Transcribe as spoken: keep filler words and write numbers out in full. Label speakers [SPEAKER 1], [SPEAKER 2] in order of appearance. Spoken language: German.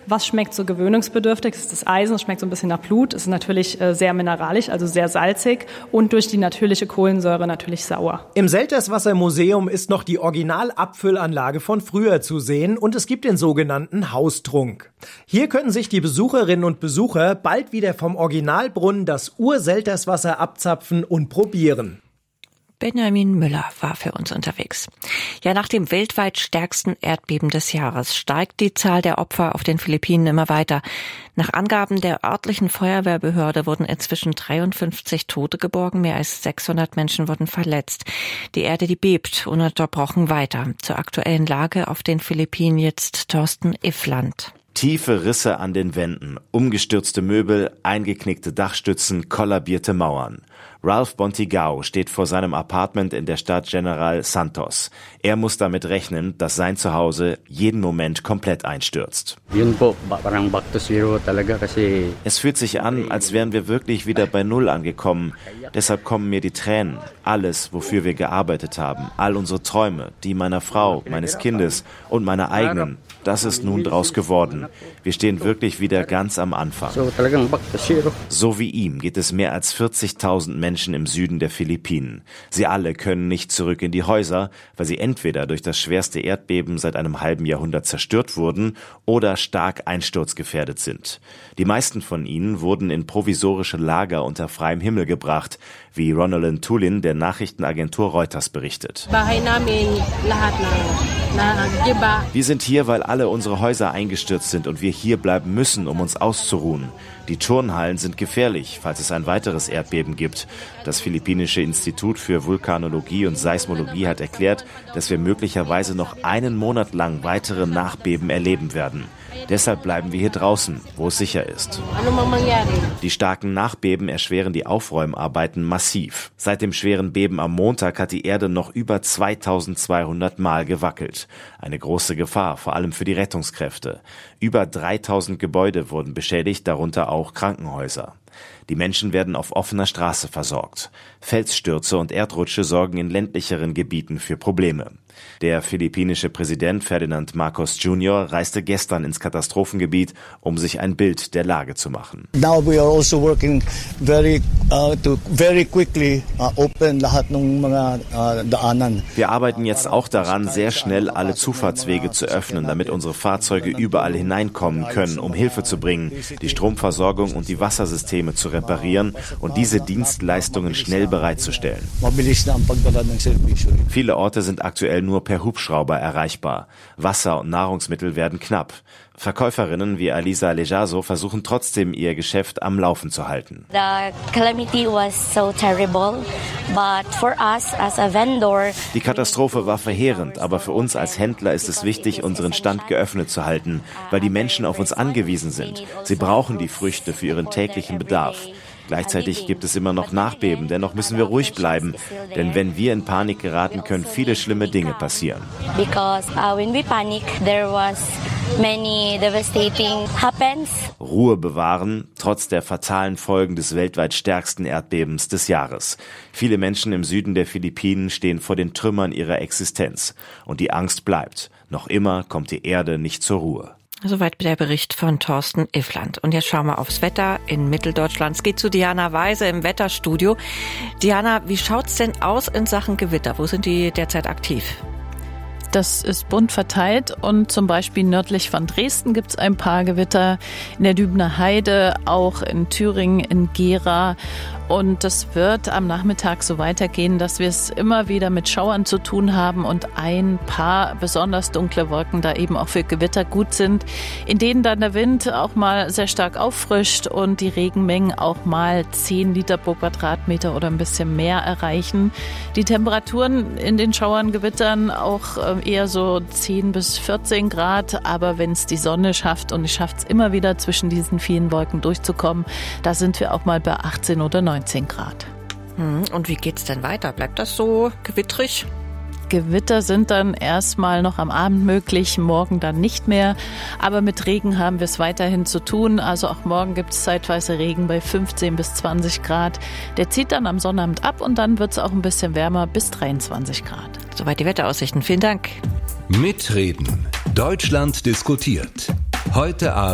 [SPEAKER 1] Was schmeckt so gewöhnungsbedürftig? Das ist das Eisen, es schmeckt so ein bisschen nach Blut. Es ist natürlich äh, sehr mineralisch, also sehr salzig und durch die natürliche Kohlensäure natürlich sauer.
[SPEAKER 2] Im Selterswasser-Museum ist noch die Originalabfüllanlage von früher zu sehen und es gibt den sogenannten Haustrunk. Hier können sich die Besucherinnen und Besucher bald wieder vom Originalbrunnen das Ur-Selterswasser abzapfen und probieren.
[SPEAKER 3] Benjamin Müller war für uns unterwegs. Ja, nach dem weltweit stärksten Erdbeben des Jahres steigt die Zahl der Opfer auf den Philippinen immer weiter. Nach Angaben der örtlichen Feuerwehrbehörde wurden inzwischen dreiundfünfzig Tote geborgen, mehr als sechshundert Menschen wurden verletzt. Die Erde, die bebt ununterbrochen weiter. Zur aktuellen Lage auf den Philippinen jetzt Thorsten Iffland.
[SPEAKER 4] Tiefe Risse an den Wänden, umgestürzte Möbel, eingeknickte Dachstützen, kollabierte Mauern. Ralph Bontigao steht vor seinem Apartment in der Stadt General Santos. Er muss damit rechnen, dass sein Zuhause jeden Moment komplett einstürzt. Es fühlt sich an, als wären wir wirklich wieder bei Null angekommen. Deshalb kommen mir die Tränen. Alles, wofür wir gearbeitet haben, all unsere Träume, die meiner Frau, meines Kindes und meiner eigenen, das ist nun draus geworden. Wir stehen wirklich wieder ganz am Anfang. So wie ihm geht es mehr als vierzigtausend Menschen im Süden der Philippinen. Sie alle können nicht zurück in die Häuser, weil sie entweder durch das schwerste Erdbeben seit einem halben Jahrhundert zerstört wurden oder stark einsturzgefährdet sind. Die meisten von ihnen wurden in provisorische Lager unter freiem Himmel gebracht, wie Ronalyn Tulin der Nachrichtenagentur Reuters berichtet. Wir sind hier, weil alle unsere Häuser eingestürzt sind und wir hier bleiben müssen, um uns auszuruhen. Die Turnhallen sind gefährlich, falls es ein weiteres Erdbeben gibt. Das Philippinische Institut für Vulkanologie und Seismologie hat erklärt, dass wir möglicherweise noch einen Monat lang weitere Nachbeben erleben werden. Deshalb bleiben wir hier draußen, wo es sicher ist. Die starken Nachbeben erschweren die Aufräumarbeiten massiv. Seit dem schweren Beben am Montag hat die Erde noch über zweitausendzweihundert Mal gewackelt. Eine große Gefahr, vor allem für die Rettungskräfte. Über dreitausend Gebäude wurden beschädigt, darunter auch Krankenhäuser. Die Menschen werden auf offener Straße versorgt. Felsstürze und Erdrutsche sorgen in ländlicheren Gebieten für Probleme. Der philippinische Präsident Ferdinand Marcos Junior reiste gestern ins Katastrophengebiet, um sich ein Bild der Lage zu machen.
[SPEAKER 5] Now we are also working very uh, to very quickly uh, open lahat ng mga uh, daanan.
[SPEAKER 4] Wir arbeiten jetzt auch daran, sehr schnell alle Zufahrtswege zu öffnen, damit unsere Fahrzeuge überall hineinkommen können, um Hilfe zu bringen, die Stromversorgung und die Wassersysteme zu reparieren und diese Dienstleistungen schnell bereitzustellen. Viele Orte sind aktuell nur per Hubschrauber erreichbar. Wasser und Nahrungsmittel werden knapp. Verkäuferinnen wie Alisa Lejaso versuchen trotzdem, ihr Geschäft am Laufen zu halten.
[SPEAKER 6] The calamity was so terrible, but for us as a vendor,
[SPEAKER 4] die Katastrophe war verheerend, aber für uns als Händler ist es wichtig, unseren Stand geöffnet zu halten, weil die Menschen auf uns angewiesen sind. Sie brauchen die Früchte für ihren täglichen Bedarf. Gleichzeitig gibt es immer noch Nachbeben, dennoch müssen wir ruhig bleiben, denn wenn wir in Panik geraten, können viele schlimme Dinge passieren.
[SPEAKER 6] Because uh, when we panic, there was many devastating happens.
[SPEAKER 4] Ruhe bewahren, trotz der fatalen Folgen des weltweit stärksten Erdbebens des Jahres. Viele Menschen im Süden der Philippinen stehen vor den Trümmern ihrer Existenz und die Angst bleibt. Noch immer kommt die Erde nicht zur Ruhe.
[SPEAKER 3] Soweit der Bericht von Thorsten Iffland. Und jetzt schauen wir aufs Wetter in Mitteldeutschland. Es geht zu Diana Weise im Wetterstudio. Diana, wie schaut's denn aus in Sachen Gewitter? Wo sind die derzeit aktiv?
[SPEAKER 7] Das ist bunt verteilt und zum Beispiel nördlich von Dresden gibt es ein paar Gewitter, in der Dübener Heide, auch in Thüringen, in Gera. Und das wird am Nachmittag so weitergehen, dass wir es immer wieder mit Schauern zu tun haben und ein paar besonders dunkle Wolken da eben auch für Gewitter gut sind, in denen dann der Wind auch mal sehr stark auffrischt und die Regenmengen auch mal zehn Liter pro Quadratmeter oder ein bisschen mehr erreichen. Die Temperaturen in den Schauern, Gewittern auch eher so zehn bis vierzehn Grad, aber wenn es die Sonne schafft und ich schafft es immer wieder zwischen diesen vielen Wolken durchzukommen, da sind wir auch mal bei achtzehn oder neunzehn Grad.
[SPEAKER 3] Und wie geht's denn weiter? Bleibt das so gewittrig?
[SPEAKER 7] Gewitter sind dann erstmal noch am Abend möglich, morgen dann nicht mehr. Aber mit Regen haben wir es weiterhin zu tun. Also auch morgen gibt es zeitweise Regen bei fünfzehn bis zwanzig Grad. Der zieht dann am Sonnabend ab und dann wird es auch ein bisschen wärmer bis dreiundzwanzig Grad.
[SPEAKER 3] Soweit die Wetteraussichten. Vielen Dank.
[SPEAKER 8] Mitreden. Deutschland diskutiert. Heute Abend